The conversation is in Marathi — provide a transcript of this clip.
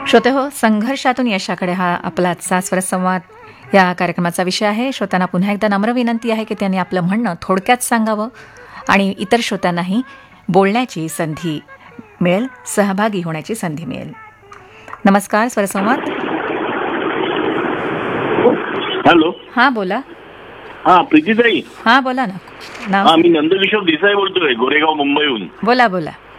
श्रोते हो, संघर्षातून यशाकडे हा आपला आजचा स्वरसंवाद या कार्यक्रमाचा विषय आहे. श्रोत्यांना पुन्हा एकदा नम्र विनंती आहे की त्यांनी आपलं म्हणणं थोडक्यात सांगावं आणि इतर श्रोत्यांनाही बोलण्याची संधी मिळेल, सहभागी होण्याची संधी मिळेल. नमस्कार, स्वरसंवाद. हॅलो. हा, बोला. हा, प्रीतीताई. हा, बोला ना. नाव? मी नंदकिशोर देसाई बोलतोय, गोरेगाव, मुंबईहून. बोला बोला.